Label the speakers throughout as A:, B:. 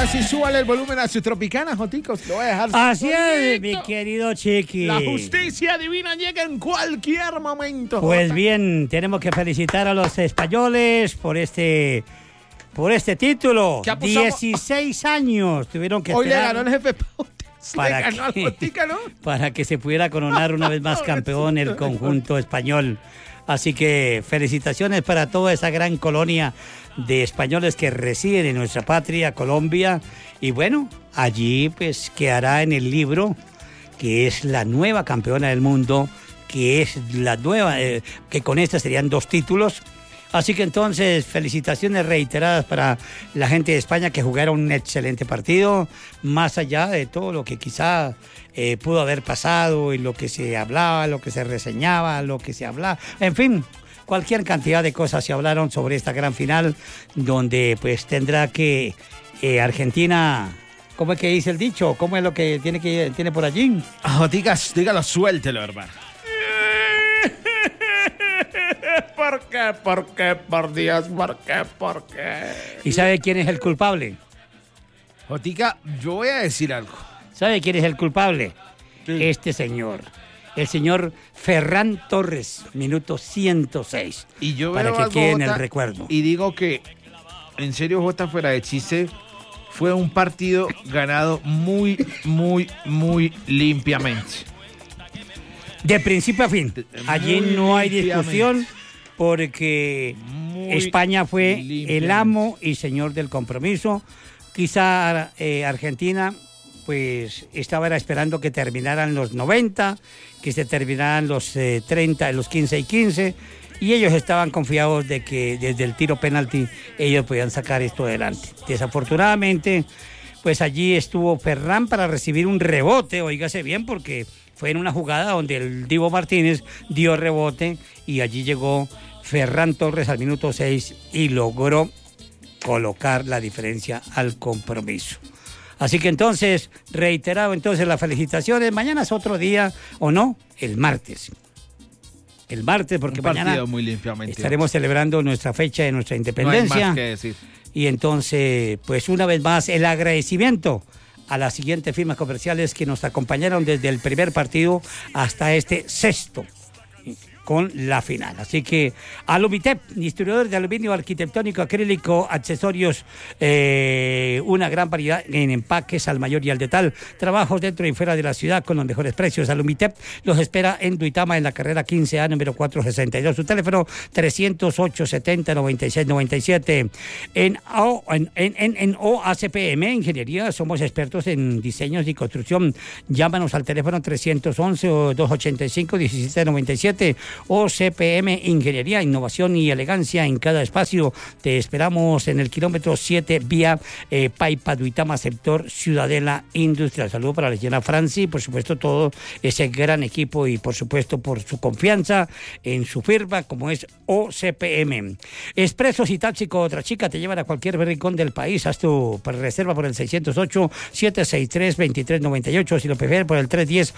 A: ahora sí súbale el volumen a su Tropicana, Joticos. Lo voy a dejar.
B: Así es,
A: solito.
B: mi querido Chiqui.
A: La justicia divina llega en cualquier momento.
B: Pues
A: Jota.
B: bien, tenemos que felicitar a los españoles por este título.
A: ¿Qué apostamos?
B: 16 años tuvieron que
A: Hoy le
B: esperar
A: ganó el jefe Pautes. Le
B: para
A: ganó al
B: que,
A: Jotica, ¿no?
B: para que se pudiera coronar una vez más campeón el conjunto español. Así que felicitaciones para toda esa gran colonia de españoles que residen en nuestra patria, Colombia. Y bueno, allí pues quedará en el libro que es la nueva campeona del mundo, que es la nueva, que con esta serían 2 títulos. Así que entonces, felicitaciones reiteradas para la gente de España que jugaron un excelente partido, más allá de todo lo que quizá pudo haber pasado y lo que se hablaba, lo que se reseñaba, lo que se hablaba, en fin, cualquier cantidad de cosas se hablaron sobre esta gran final, donde pues tendrá que Argentina... ¿Cómo es que dice el dicho? ¿Cómo es lo que tiene por allí?
A: Joticas, dígalo, suéltelo, hermano. ¿Por qué? ¿Por qué? Por Dios, ¿por qué? ¿Por qué?
B: ¿Y sabe quién es el culpable?
A: Jotica, yo voy a decir algo.
B: ¿Sabe quién es el culpable?
A: Sí.
B: Este señor. El señor Ferran Torres, minuto 106.
A: Y yo
B: para
A: veo
B: que
A: algo,
B: quede en
A: Jota,
B: el recuerdo.
A: Y digo que, en serio, Jota, fuera de chiste, fue un partido ganado muy, muy, muy limpiamente.
B: De principio a fin. Allí
A: Muy
B: no hay
A: limpiamente.
B: discusión porque
A: Muy
B: España fue el
A: limpiamente.
B: amo y señor del compromiso. Quizá Argentina pues estaba esperando que terminaran los 90, que se terminaran los 30, los 15 y 15, y ellos estaban confiados de que desde el tiro penalti ellos podían sacar esto adelante. Desafortunadamente, pues allí estuvo Ferran para recibir un rebote, oígase bien, porque fue en una jugada donde el Divo Martínez dio rebote y allí llegó Ferran Torres al minuto 6 y logró colocar la diferencia al compromiso. Así que entonces, reiterado entonces las felicitaciones. Mañana es otro día, ¿o no? El martes. El martes, porque
A: Un partido
B: mañana
A: muy limpiamente.
B: estaremos celebrando nuestra fecha de nuestra
A: No hay
B: independencia.
A: más que decir.
B: Y entonces, pues una vez más, el agradecimiento a las siguientes firmas comerciales que nos acompañaron desde el primer partido hasta este sexto con la final. Así que Alumitep, distribuidor de aluminio arquitectónico, acrílico, accesorios, una gran variedad en empaques al mayor y al detal. Trabajos dentro y fuera de la ciudad con los mejores precios. Alumitep los espera en Duitama, en la carrera 15A, número 462. Su teléfono 308-70-96-97. En OACPM Ingeniería somos expertos en diseños y construcción. Llámanos al teléfono 311 o 285-1797. OCPM Ingeniería, innovación y elegancia en cada espacio. Te esperamos en el kilómetro 7 vía Paipa, Duitama, sector Ciudadela Industrial. Saludo para la señora Franci, por supuesto todo ese gran equipo y por supuesto por su confianza en su firma como es OCPM. Expresos y Taxi con otra chica te llevan a cualquier rincón del país. Haz tu reserva por el 608-763-2398, si lo prefieres por el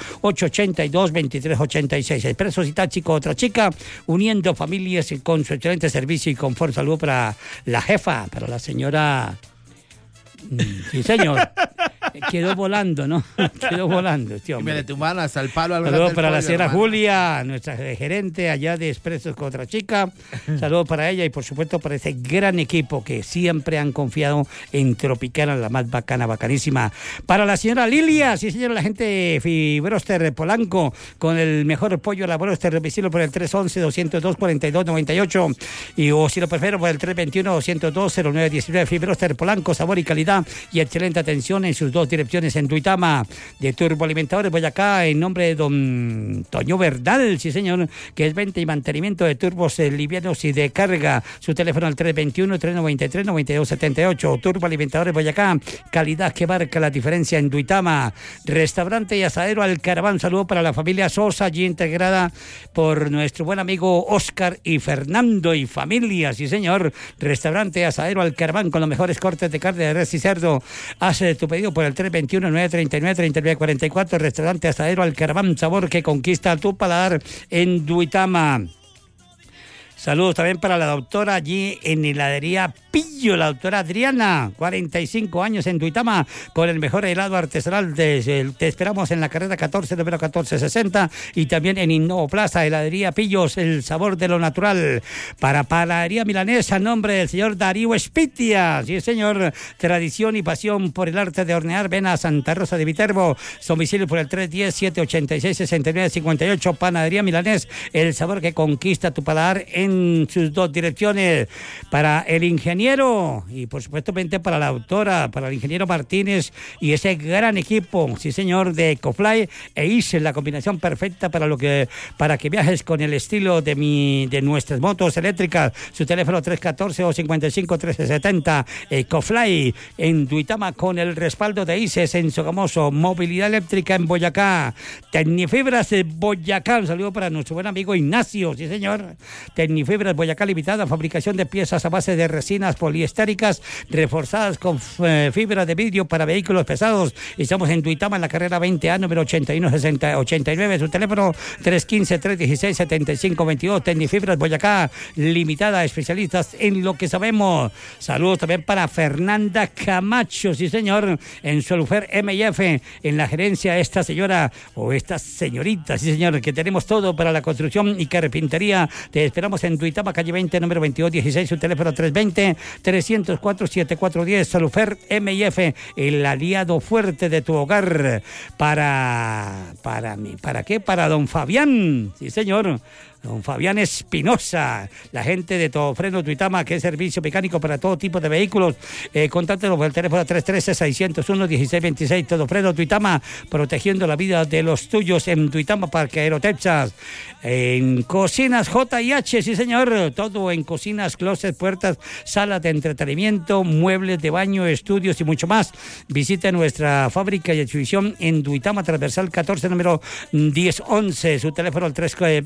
B: 310-882-2386. Expresos y Taxi con otra chica, uniendo familias con su excelente servicio y confort. Saludo para la jefa, para la señora... Sí, señor. Quedó volando, ¿no? Quedó volando este
A: Y me
B: hombre.
A: le tumbaron hasta el palo al
B: Saludos para la
A: pollo,
B: señora
A: hermano.
B: Julia, nuestra gerente allá de Expresos con otra chica. Saludos para ella y por supuesto para ese gran equipo que siempre han confiado en Tropicana, la más bacana, bacanísima. Para la señora Lilia, sí señora, la gente de Fibroster de Polanco, con el mejor pollo a la broster, domicilio por el 311-202-4298 y o si lo prefiero por el 321-202-0919. Fibroster Polanco, sabor y calidad y excelente atención en sus 2 direcciones en Duitama. De Turboalimentadores Boyacá, en nombre de don Toño Verdal, sí señor, que es venta y mantenimiento de turbos livianos y de carga. Su teléfono al 321-393-9278. Turboalimentadores Boyacá, calidad que marca la diferencia en Duitama. Restaurante y asadero Alcaraván, saludo para la familia Sosa, allí integrada por nuestro buen amigo Oscar y Fernando y familia, sí señor. Restaurante y asadero Alcaraván con los mejores cortes de carne de res y cerdo. Haz tu pedido por el 321-939-3944. Restaurante Asadero Alcaraván, sabor que conquista tu paladar en Duitama. Saludos también para la doctora allí en heladería Pillo, la doctora Adriana, 45 años en Duitama, con el mejor helado artesanal. Te esperamos en la carrera 14, número 1460, y también en Innovo Plaza, heladería Pillos, el sabor de lo natural. Para Panadería Milanesa, nombre del señor Darío Espitia. Sí, señor, tradición y pasión por el arte de hornear. Ven a Santa Rosa de Viterbo, domicilio por el 310-786-6958. Panadería Milanés, el sabor que conquista tu paladar en sus dos direcciones. Para el ingeniero y por supuesto para la doctora, para el ingeniero Martínez y ese gran equipo, sí señor, de Ecofly e ICE, la combinación perfecta para que viajes con el estilo de nuestras motos eléctricas. Su teléfono 314 o 55 1370. Ecofly en Duitama, con el respaldo de ICE en Sogamoso. Movilidad eléctrica en Boyacá. Tecnifibras Boyacá, un saludo para nuestro buen amigo Ignacio, sí señor. Tecnifibras Boyacá Limitada, fabricación de piezas a base de resinas poliestéricas reforzadas con fibra de vidrio para vehículos pesados. Estamos en Duitama, en la carrera 20A, número 81-60-89. Su teléfono 315-316-7522. Tecnifibras Boyacá Limitada, especialistas en lo que sabemos. Saludos también para Fernanda Camacho, sí señor, en Solufer MF, en la gerencia, esta señora o esta señorita, sí señor, que tenemos todo para la construcción y carpintería. Te esperamos en Duitama, calle 20, número 2216, su teléfono 320-304-7410. Solufer MF, el aliado fuerte de tu hogar. ¿Para qué? Para don Fabián, sí señor, don Fabián Espinosa, la gente de Todofrenos Duitama, que es servicio mecánico para todo tipo de vehículos. Contáctenos por el teléfono 313-601-1626. Todofrenos Duitama, protegiendo la vida de los tuyos en Duitama, Parqueadero, Texas. En Cocinas J&H, sí señor, todo en cocinas, closets, puertas, salas de entretenimiento, muebles de baño, estudios y mucho más. Visite nuestra fábrica y exhibición en Duitama, transversal 14, número 1011. Su teléfono al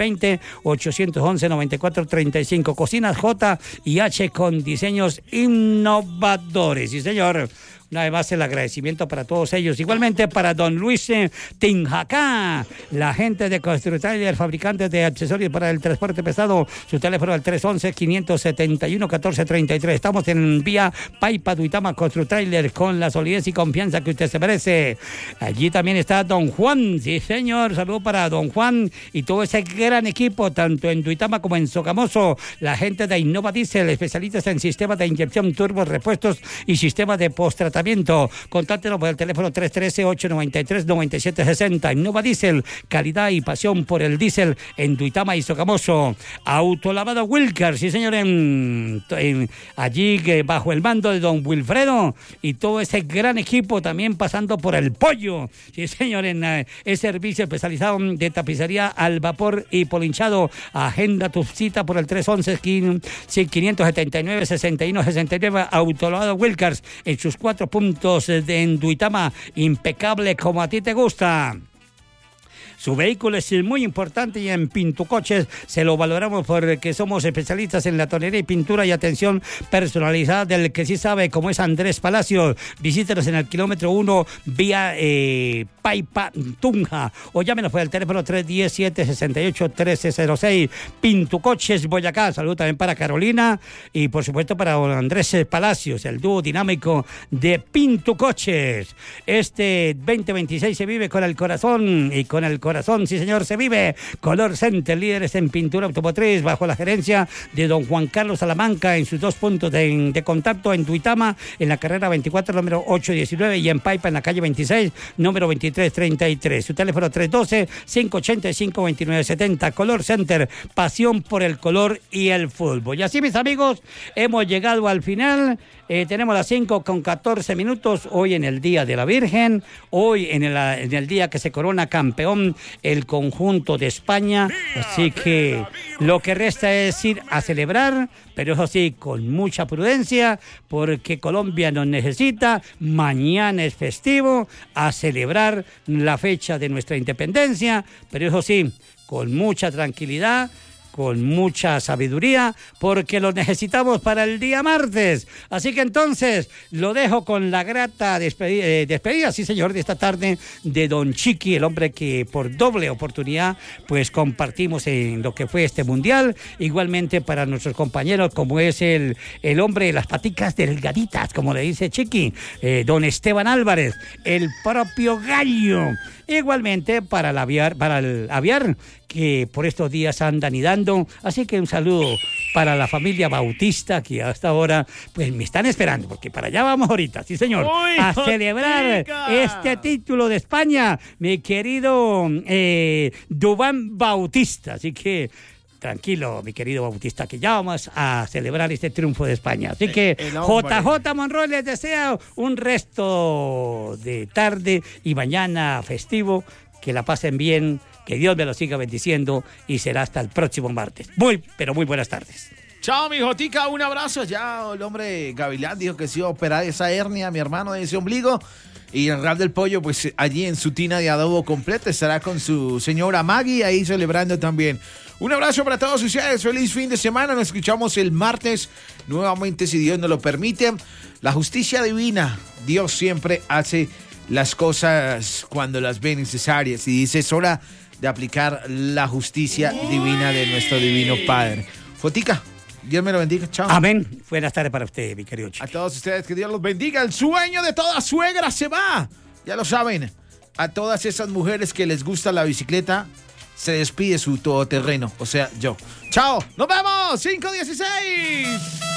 B: 320-811-9435. Cocinas J&H, con diseños innovadores, sí señor. Una vez más el agradecimiento para todos ellos. Igualmente para don Luis Tinjacá, la gente de Construtrailer, fabricantes de accesorios para el transporte pesado. Su teléfono al 311-571-1433. Estamos en vía Paipa Duitama. Construtrailer, con la solidez y confianza que usted se merece. Allí también está don Juan, sí señor, saludo para don Juan y todo ese gran equipo, tanto en Duitama como en Sogamoso. La gente de Innova Diesel, especialistas en sistemas de inyección, turbos, repuestos y sistemas de post-tratamiento. Contáctenos por el teléfono 313-893-9760. Innova Diesel, calidad y pasión por el diésel en Duitama y Sogamoso. Autolavado Wilcar, sí señor, allí bajo el mando de don Wilfredo y todo ese gran equipo, también pasando por el pollo, sí señor, en el servicio especializado de tapicería al vapor y polinchado. Agenda tu cita por el 311-579-6169. Autolavado Wilcars, en sus 4 puntos en Duitama, impecable como a ti te gusta. Su vehículo es muy importante y en Pintucoches se lo valoramos porque somos especialistas en la tonería y pintura y atención personalizada del que sí sabe, como es Andrés Palacios. Visítenos en el kilómetro 1 vía Paipa Tunja o llámenos por el teléfono 317-68-1306. Pintucoches Boyacá. Saludos también para Carolina y por supuesto para don Andrés Palacios, el dúo dinámico de Pintucoches. Este 2026 se vive con el corazón y con el corazón, sí señor, se vive. Color Center, líderes en pintura automotriz, bajo la gerencia de don Juan Carlos Salamanca, en sus 2 puntos de contacto en Duitama, en la carrera 24, número 819, y en Paipa, en la calle 26, número 2333. Su teléfono 312-585-2970. Color Center, pasión por el color y el fútbol. Y así, mis amigos, hemos llegado al final. Tenemos las 5:14 hoy en el Día de la Virgen, hoy en el día que se corona campeón el conjunto de España. Así que lo que resta es ir a celebrar, pero eso sí, con mucha prudencia, porque Colombia nos necesita. Mañana es festivo, a celebrar la fecha de nuestra independencia, pero eso sí, con mucha tranquilidad, con mucha sabiduría, porque lo necesitamos para el día martes. Así que entonces lo dejo con la grata despedida, sí señor, de esta tarde de Don Chiqui, el hombre que por doble oportunidad pues compartimos en lo que fue este mundial. Igualmente para nuestros compañeros, como es el hombre de las paticas delgaditas, como le dice Chiqui, don Esteban Álvarez, el propio gallo. Igualmente para el aviar, que por estos días andan y dando. Así que un saludo para la familia Bautista, que hasta ahora pues me están esperando, porque para allá vamos ahorita, sí señor, a celebrar este título de España, mi querido Dubán Bautista. Así que tranquilo, mi querido Bautista, que ya vamos a celebrar este triunfo de España. Así que JJ Monroy les desea un resto de tarde y mañana festivo. Que la pasen bien, que Dios me lo siga bendiciendo y será hasta el próximo martes. Muy, pero muy buenas tardes.
A: Chao, mi Jotica, un abrazo. Ya el hombre Gavilán dijo que se iba a operar esa hernia, mi hermano, de ese ombligo. Y el Rap del Pollo, pues allí en su tina de adobo completa, estará con su señora Maggie ahí celebrando también. Un abrazo para todos ustedes, feliz fin de semana, nos escuchamos el martes nuevamente si Dios nos lo permite. La justicia divina, Dios siempre hace las cosas cuando las ve necesarias y dice es hora de aplicar la justicia divina de nuestro divino Padre. Fotica, Dios me lo bendiga, chao.
B: Amén. Buenas tardes para usted, mi querido Chiqui.
A: A todos ustedes, que Dios los bendiga. El sueño de toda suegra se va. Ya lo saben. A todas esas mujeres que les gusta la bicicleta, se despide su todoterreno, o sea, yo. Chao, nos vemos, 5:16.